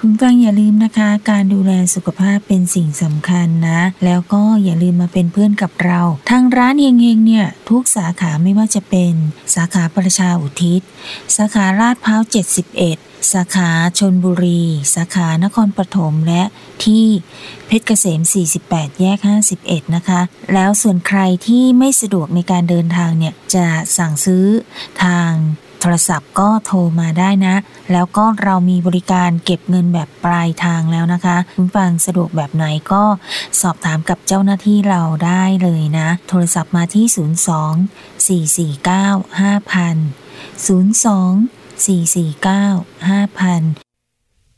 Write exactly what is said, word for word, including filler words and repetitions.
คุณฟังอย่าลืมนะคะการดูแลสุขภาพเป็นสิ่งสำคัญนะแล้วก็อย่าลืมมาเป็นเพื่อนกับเราทางร้านเฮงๆเนี่ยทุกสาขาไม่ว่าจะเป็นสาขาประชาอุทิศสาขาลาดพร้าวเจ็ดสิบเอ็ดสาขาชลบุรีสาขานครปฐมและที่เพชรเกษมสี่สิบแปดแยกห้าสิบเอ็ดนะคะแล้วส่วนใครที่ไม่สะดวกในการเดินทางเนี่ยจะสั่งซื้อทางโทรศัพท์ก็โทรมาได้นะแล้วก็เรามีบริการเก็บเงินแบบปลายทางแล้วนะคะคุณฟังสะดวกแบบไหนก็สอบถามกับเจ้าหน้าที่เราได้เลยนะโทรศัพท์มาที่ศูนย์ สอง สี่ สี่ เก้า ห้า ศูนย์ ศูนย์ สอง สี่ สี่ เก้า ห้า ศูนย์ ศูนย์